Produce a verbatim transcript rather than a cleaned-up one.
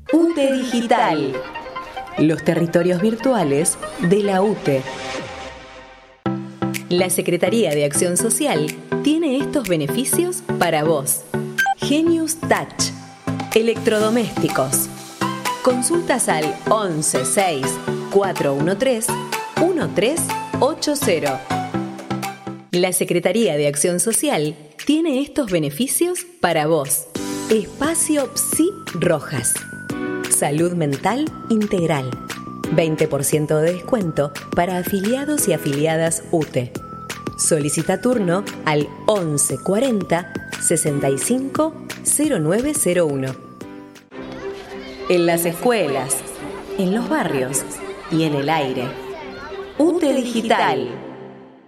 UTE Digital. Los territorios virtuales de la UTE. La Secretaría de Acción Social tiene estos beneficios para vos. Genius Touch. Electrodomésticos. Consultas al once seis cuatro uno tres uno tres ocho cero. La Secretaría de Acción Social tiene estos beneficios para vos. Espacio Psi Rojas. Salud mental integral. veinte por ciento de descuento para afiliados y afiliadas UTE. Solicita turno al once cuarenta sesenta y cinco cero nueve cero uno. En las escuelas, en los barrios y en el aire. UTE Digital.